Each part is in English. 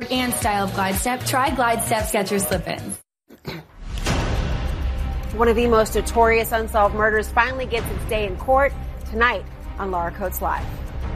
and style of Glide Step, try Glide Step Skechers Slip-ins. One of the most notorious unsolved murders finally gets its day in court tonight on Laura Coates Live.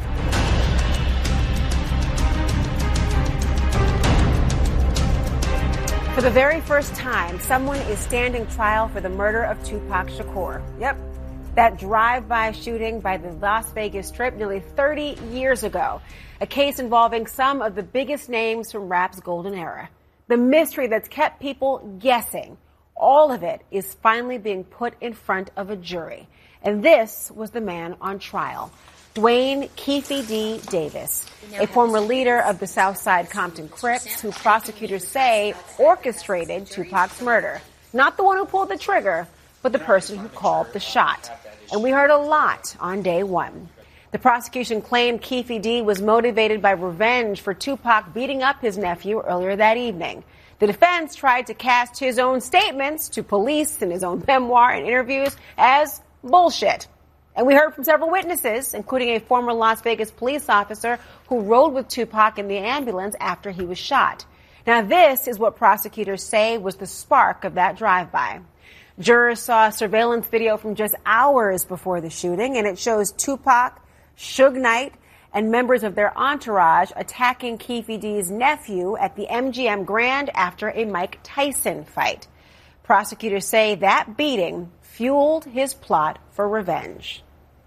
For the very first time, someone is standing trial for the murder of Tupac Shakur. Yep, that drive-by shooting by the Las Vegas Strip nearly 30 years ago. A case involving some of the biggest names from rap's golden era. The mystery that's kept people guessing. All of it is finally being put in front of a jury. And this was the man on trial. Dwayne Keefe D. Davis, a former leader of the Southside Compton Crips, who prosecutors say orchestrated Tupac's murder. Not the one who pulled the trigger, but the person who called the shot. And we heard a lot on day one. The prosecution claimed Keefe D. was motivated by revenge for Tupac beating up his nephew earlier that evening. The defense tried to cast his own statements to police in his own memoir and interviews as bullshit. And we heard from several witnesses, including a former Las Vegas police officer who rode with Tupac in the ambulance after he was shot. Now, this is what prosecutors say was the spark of that drive-by. Jurors saw surveillance video from just hours before the shooting, and it shows Tupac, Suge Knight, and members of their entourage attacking Keefe D's nephew at the MGM Grand after a Mike Tyson fight. Prosecutors say that beating fueled his plot for revenge.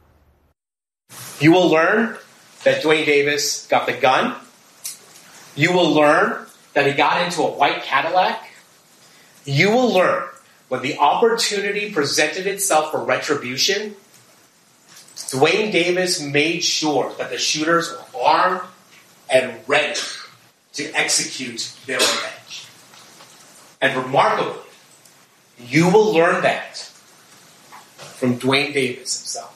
You will learn that Dwayne Davis got the gun. You will learn that he got into a white Cadillac. You will learn when the opportunity presented itself for retribution, Dwayne Davis made sure that the shooters were armed and ready to execute their revenge. And remarkably, you will learn that from Dwayne Davis himself.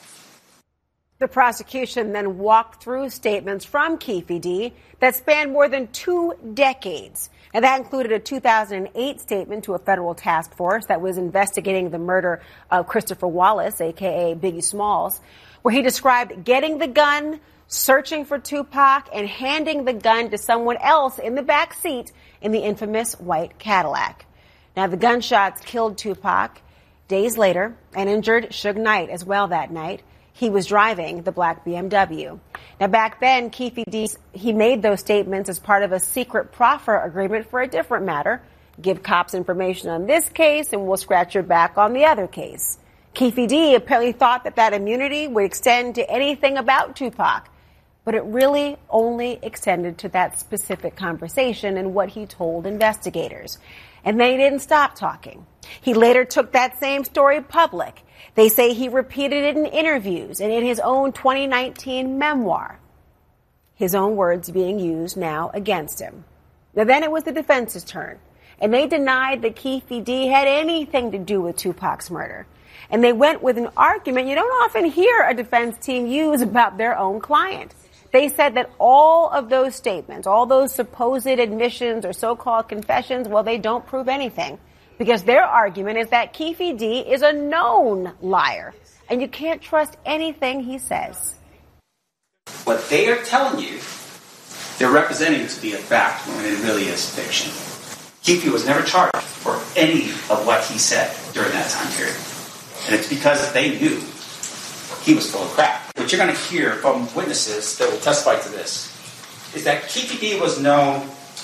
The prosecution then walked through statements from Keefe D. that spanned more than 2 decades. And that included a 2008 statement to a federal task force that was investigating the murder of Christopher Wallace, a.k.a. Biggie Smalls, where he described getting the gun, searching for Tupac, and handing the gun to someone else in the back seat in the infamous white Cadillac. Now, the gunshots killed Tupac days later and injured Suge Knight as well that night. He was driving the black BMW. Now, back then, Keefe D. he made those statements as part of a secret proffer agreement for a different matter. Give cops information on this case and we'll scratch your back on the other case. Keefe D. apparently thought that that immunity would extend to anything about Tupac, but it really only extended to that specific conversation and what he told investigators. And then he didn't stop talking. He later took that same story public. They say he repeated it in interviews and in his own 2019 memoir. His own words being used now against him. Now then it was the defense's turn, and they denied that Keefe D. had anything to do with Tupac's murder. And they went with an argument you don't often hear a defense team use about their own client. They said that all of those statements, all those supposed admissions or so-called confessions, well, they don't prove anything. Because their argument is that Keefe D. is a known liar, and you can't trust anything he says. What they are telling you, they're representing it to be a fact when it really is fiction. Keefe was never charged for any of what he said during that time period. And it's because they knew he was full of crap. What you're going to hear from witnesses that will testify to this is that Keefe D. was known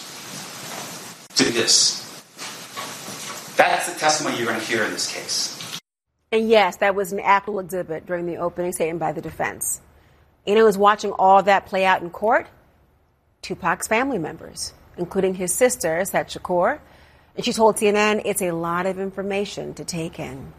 to this. That's the testimony you're going to hear in this case. And yes, that was an Apple exhibit during the opening statement by the defense. And it was watching all of that play out in court, Tupac's family members, including his sister, Assad Shakur. And she told CNN it's a lot of information to take in.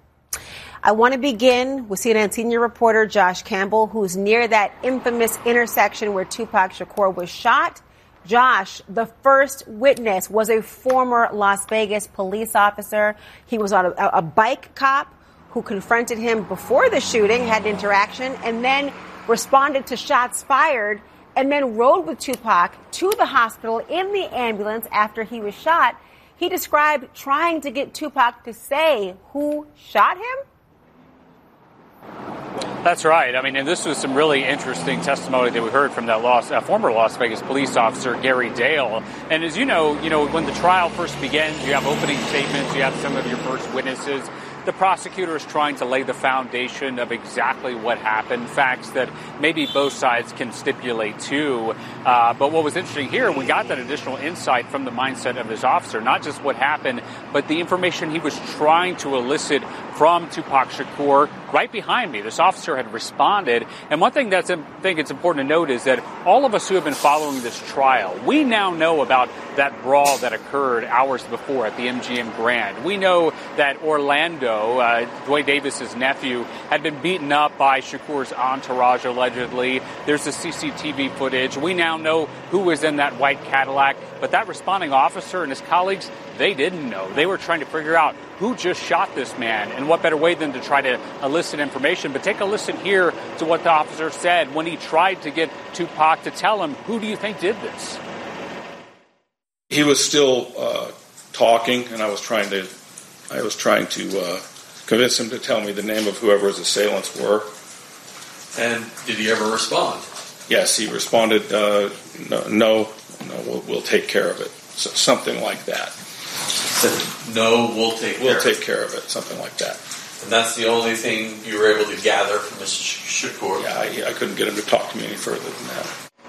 I want to begin with CNN senior reporter Josh Campbell, who's near that infamous intersection where Tupac Shakur was shot. Josh, the first witness, was a former Las Vegas police officer. He was on a bike cop who confronted him before the shooting, had an interaction, and then responded to shots fired, and then rode with Tupac to the hospital in the ambulance after he was shot. He described trying to get Tupac to say who shot him. That's right. I mean, and this was some really interesting testimony that we heard from that former Las Vegas police officer, Gary Dale. And as you know, when the trial first begins, you have opening statements, you have some of your first witnesses. The prosecutor is trying to lay the foundation of exactly what happened, facts that maybe both sides can stipulate to. But what was interesting here, we got that additional insight from the mindset of this officer, not just what happened, but the information he was trying to elicit from Tupac Shakur. Right behind me, this officer had responded. And one thing that I think it's important to note is that all of us who have been following this trial, we now know about that brawl that occurred hours before at the MGM Grand. We know that Orlando, Dwayne Davis's nephew, had been beaten up by Shakur's entourage, allegedly. There's the CCTV footage. We now know who was in that white Cadillac. But that responding officer and his colleagues, they didn't know. They were trying to figure out who just shot this man, and what better way than to try to elicit information. But take a listen here to what the officer said when he tried to get Tupac to tell him, who do you think did this? He was still talking, and I was trying to convince him to tell me the name of whoever his assailants were. And did he ever respond? Yes, he responded, no, we'll take care of it. So, something like that. No, we'll take care of it, something like that. And that's the only thing you were able to gather from Mr. Shakur? Yeah, I couldn't get him to talk to me any further than that.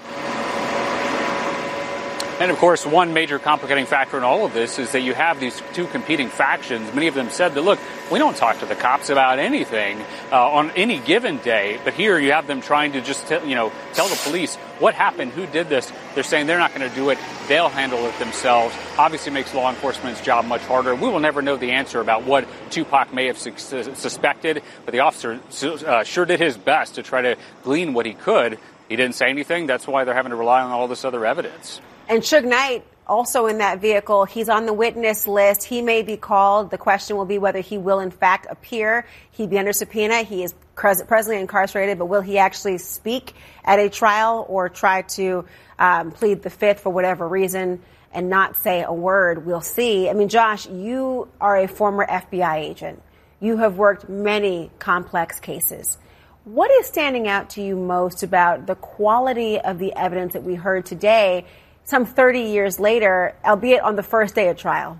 And, of course, one major complicating factor in all of this is that you have these two competing factions. Many of them said that, look, we don't talk to the cops about anything on any given day. But here you have them trying to just tell the police what happened, who did this. They're saying they're not going to do it. They'll handle it themselves. Obviously makes law enforcement's job much harder. We will never know the answer about what Tupac may have suspected. But the officer sure did his best to try to glean what he could. He didn't say anything. That's why they're having to rely on all this other evidence. And Suge Knight, also in that vehicle, he's on the witness list. He may be called. The question will be whether he will, in fact, appear. He'd be under subpoena. He is presently incarcerated, but will he actually speak at a trial or try to plead the fifth for whatever reason and not say a word? We'll see. I mean, Josh, you are a former FBI agent. You have worked many complex cases. What is standing out to you most about the quality of the evidence that we heard today, some 30 years later, albeit on the first day of trial?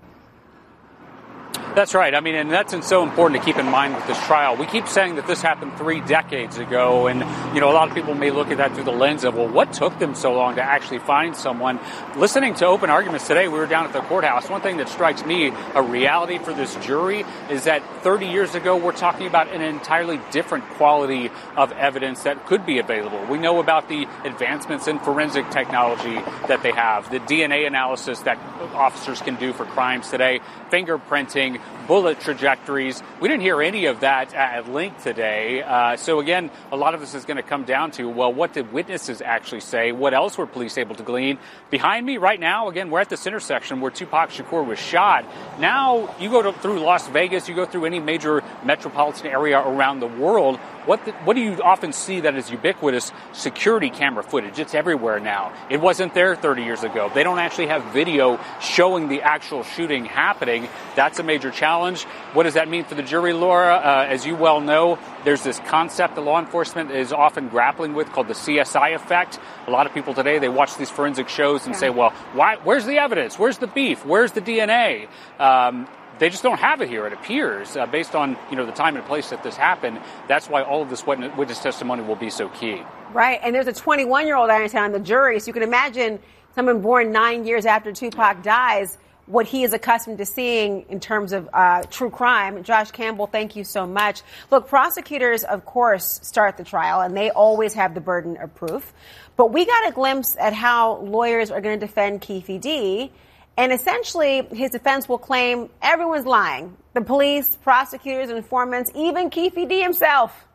That's right. I mean, and that's so important to keep in mind with this trial. We keep saying that this happened 3 decades ago, and, a lot of people may look at that through the lens of, well, what took them so long to actually find someone? Listening to open arguments today, we were down at the courthouse. One thing that strikes me, a reality for this jury, is that 30 years ago, we're talking about an entirely different quality of evidence that could be available. We know about the advancements in forensic technology that they have, the DNA analysis that officers can do for crimes today, fingerprinting, bullet trajectories. We didn't hear any of that at length today. So again, a lot of this is going to come down to, well, what did witnesses actually say? What else were police able to glean? Behind me right now, again, we're at this intersection where Tupac Shakur was shot. Now you go through Las Vegas, you go through any major metropolitan area around the world. What do you often see that is ubiquitous? Security camera footage. It's everywhere now. It wasn't there 30 years ago. They don't actually have video showing the actual shooting happening. That's a major challenge. What does that mean for the jury, Laura? As you well know, there's this concept that law enforcement is often grappling with called the CSI effect. A lot of people today, they watch these forensic shows and say, well, where's the evidence? Where's the beef? Where's the DNA? They just don't have it here, it appears, based on the time and place that this happened. That's why all of this witness testimony will be so key. Right, and there's a 21-year-old on the jury, so you can imagine someone born 9 years after Tupac dies, what he is accustomed to seeing in terms of true crime. Josh Campbell, thank you so much. Look, prosecutors, of course, start the trial, and they always have the burden of proof. But we got a glimpse at how lawyers are going to defend Keffe D. And essentially, his defense will claim everyone's lying. The police, prosecutors, informants, even Keffe D himself.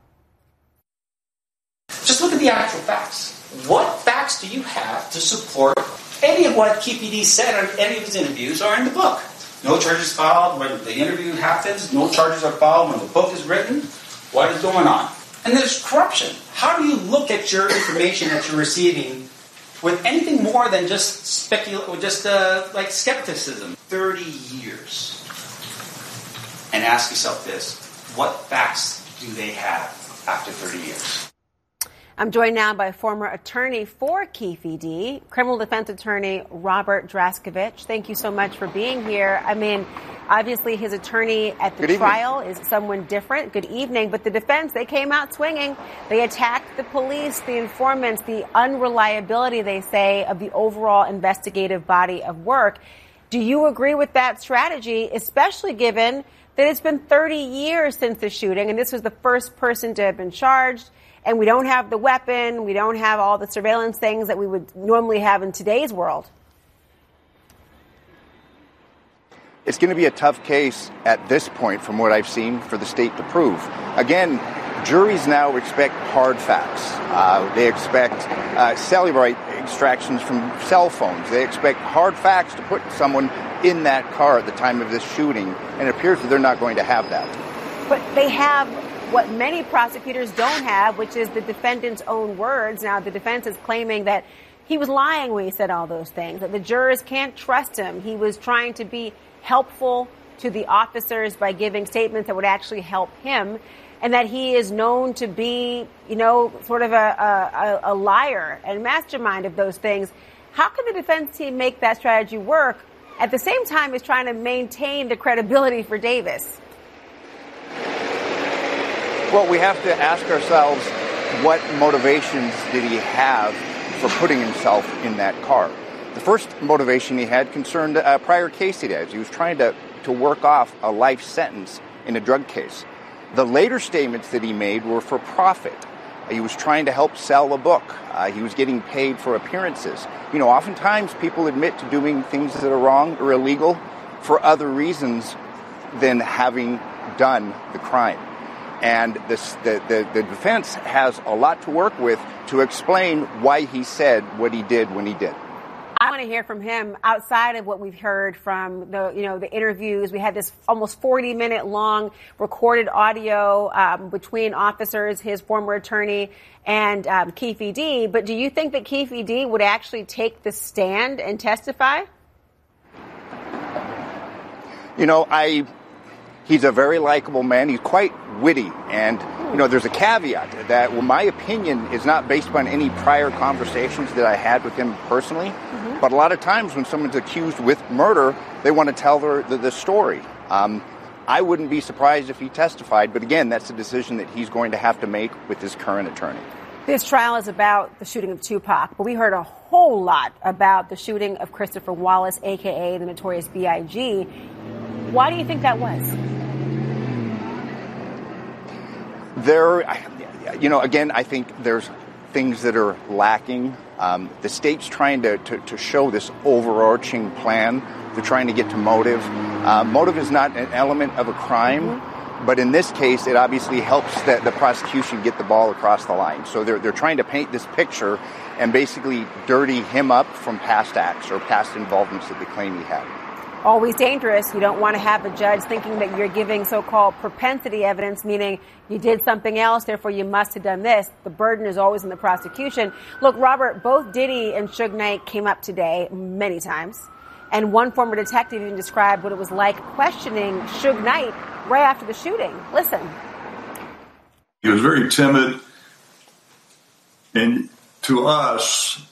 Just look at the actual facts. What facts do you have to support any of what Keffe D said in any of his interviews or in the book? No charges filed when the interview happens. No charges are filed when the book is written. What is going on? And there's corruption. How do you look at your information that you're receiving with anything more than just like skepticism? 30 years. And ask yourself this: what facts do they have after 30 years. I'm joined now by former attorney for Keffe D, criminal defense attorney Robert Draskevich. Thank you so much for being here. I mean, obviously his attorney at the trial is someone different. Good evening. But the defense, they came out swinging. They attacked the police, the informants, the unreliability, they say, of the overall investigative body of work. Do you agree with that strategy, especially given that it's been 30 years since the shooting and this was the first person to have been charged? And we don't have the weapon, we don't have all the surveillance things that we would normally have in today's world. It's going to be a tough case at this point, from what I've seen, for the state to prove. Again, juries now expect hard facts. They expect cellular extractions from cell phones. They expect hard facts to put someone in that car at the time of this shooting, and it appears that they're not going to have that. But they have what many prosecutors don't have, which is the defendant's own words. Now, the defense is claiming that he was lying when he said all those things, that the jurors can't trust him. He was trying to be helpful to the officers by giving statements that would actually help him, and that he is known to be, sort of a liar and mastermind of those things. How can the defense team make that strategy work at the same time as trying to maintain the credibility for Davis? Well, we have to ask ourselves, what motivations did he have for putting himself in that car? The first motivation he had concerned a prior case he had. He was trying to work off a life sentence in a drug case. The later statements that he made were for profit. He was trying to help sell a book. He was getting paid for appearances. Oftentimes people admit to doing things that are wrong or illegal for other reasons than having done the crime. And the defense has a lot to work with to explain why he said what he did when he did. I want to hear from him outside of what we've heard from the interviews. We had this almost 40-minute long recorded audio between officers, his former attorney, and Keffe D. But do you think that Keffe D would actually take the stand and testify? He's a very likable man. He's quite witty. And, there's a caveat that, my opinion is not based on any prior conversations that I had with him personally. Mm-hmm. But a lot of times when someone's accused with murder, they want to tell the story. I wouldn't be surprised if he testified. But again, that's a decision that he's going to have to make with his current attorney. This trial is about the shooting of Tupac, but we heard a whole lot about the shooting of Christopher Wallace, a.k.a. the Notorious B.I.G. Why do you think that was? Again, I think there's things that are lacking. The state's trying to show this overarching plan. They're trying to get to motive. Motive is not an element of a crime, but in this case, it obviously helps the prosecution get the ball across the line. So they're trying to paint this picture and basically dirty him up from past acts or past involvements that they claim he had. Always dangerous. You don't want to have a judge thinking that you're giving so-called propensity evidence, meaning you did something else, therefore you must have done this. The burden is always on the prosecution. Look, Robert, both Diddy and Suge Knight came up today many times, and one former detective even described what it was like questioning Suge Knight right after the shooting. Listen. He was very timid, and to us,